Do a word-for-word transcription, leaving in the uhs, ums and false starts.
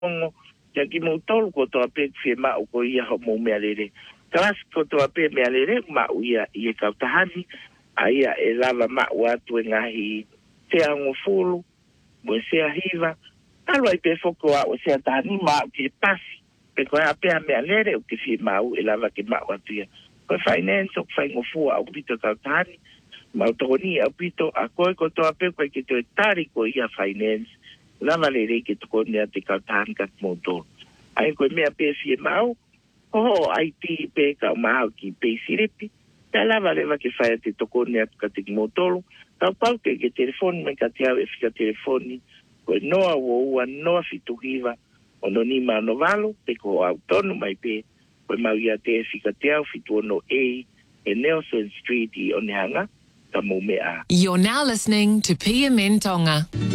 ongo ya ki mo tolu ko to ape fie ma o ko ia ho mo me alere kas ko to ape me alere ma u ia ia ka tahani aia e lava ma wa tu ngahi te ango fulu mo se hiva alo ai pe foko a o se tahani ma ki pasi pe ko ape me alere o ki fie ma u e lava ki ma wa tu ko finance o fai ngo fu a pito ka tahani ma to ni a pito a ko ko to ape ko ki to tari ko ia finance lava le re ki to ko ne te ka tahani ka mo to ai ko me ape fie ma u oh ai ti pe ka ma ki pe siripi ta lava le va ke fai te to ko ne ka te mo to ta pau ke ke telefone me ka te ave fika telefone ko no a wo a no fitu hiva o no ni ma no valo te ko autono mai pe ko ma ia te fika te au fitu no e e Nelson Street i o ne hanga ka mo me a. You're now listening to P M N Tonga.